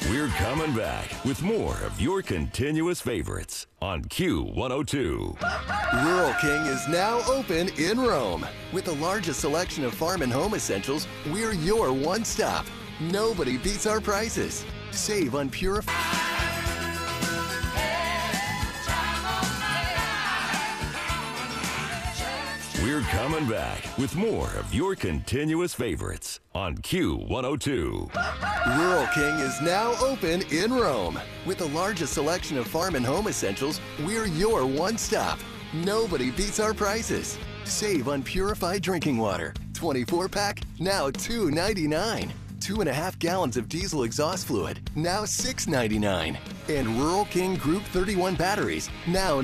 We're coming back with more of your continuous favorites on Q102. Rural King is now open in Rome. With the largest selection of farm and home essentials, we're your one-stop. Nobody beats our prices. Save on purified. We're coming back with more of your continuous favorites on Q102. Rural King is now open in Rome. With the largest selection of farm and home essentials, we're your one-stop. Nobody beats our prices. Save on purified drinking water. 24-pack, now $2.99. 2.5 gallons of diesel exhaust fluid, now $6.99. And Rural King Group 31 batteries, now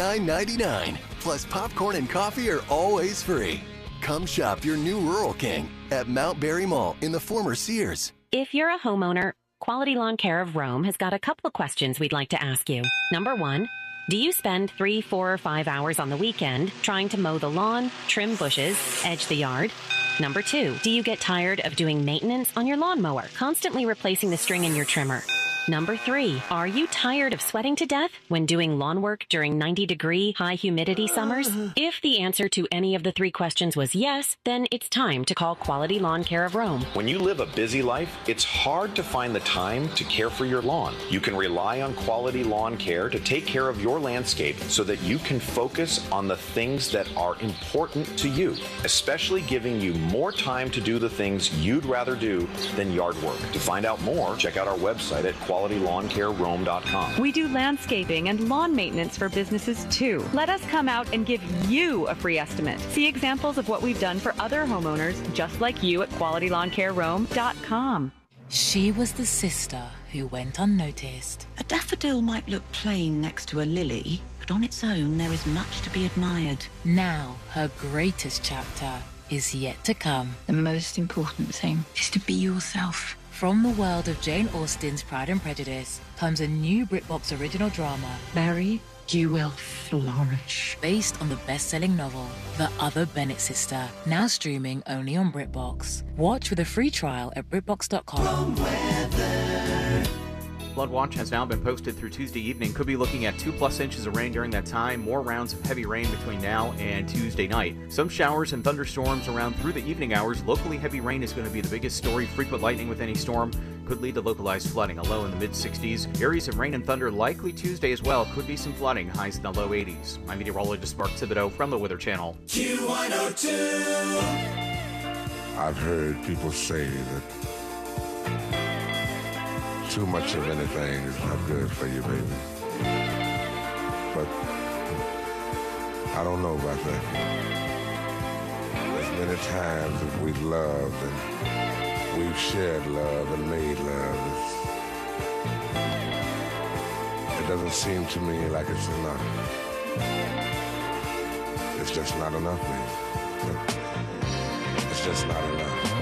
$99.99. Plus popcorn and coffee are always free. Come shop your new Rural King at Mount Berry Mall in the former Sears. If you're a homeowner, Quality Lawn Care of Rome has got a couple of questions we'd like to ask you. Number one, do you spend 3, 4, or 5 hours on the weekend trying to mow the lawn, trim bushes, edge the yard? Number two, do you get tired of doing maintenance on your lawnmower, constantly replacing the string in your trimmer? Number three, are you tired of sweating to death when doing lawn work during 90-degree, high-humidity summers? If the answer to any of the three questions was yes, then it's time to call Quality Lawn Care of Rome. When you live a busy life, it's hard to find the time to care for your lawn. You can rely on Quality Lawn Care to take care of your landscape so that you can focus on the things that are important to you, especially giving you more time to do the things you'd rather do than yard work. To find out more, check out our website at QualityLawnCareRome.com. We do landscaping and lawn maintenance for businesses too. Let us come out and give you a free estimate. See examples of what we've done for other homeowners just like you at QualityLawnCareRome.com. She was the sister who went unnoticed. A daffodil might look plain next to a lily, but on its own there is much to be admired. Now her greatest chapter is yet to come. The most important thing is to be yourself. From the world of Jane Austen's Pride and Prejudice comes a new BritBox original drama, Mary, you will flourish. based on the best-selling novel, The Other Bennett Sister, now streaming only on BritBox. Watch with a free trial at BritBox.com. Flood watch has now been posted through Tuesday evening. Could be looking at 2+ inches of rain during that time. More rounds of heavy rain between now and Tuesday night. Some showers and thunderstorms around through the evening hours. Locally heavy rain is going to be the biggest story. Frequent lightning with any storm could lead to localized flooding. A low in the mid-60s. Areas of rain and thunder likely Tuesday as well. Could be some flooding. Highs in the low 80s. I'm meteorologist Mark Thibodeau from the Weather Channel. Q102. I've heard people say that too much of anything is not good for you, baby. But I don't know about that. As many times as we've loved and we've shared love and made love, it doesn't seem to me like it's enough. It's just not enough, baby. It's just not enough.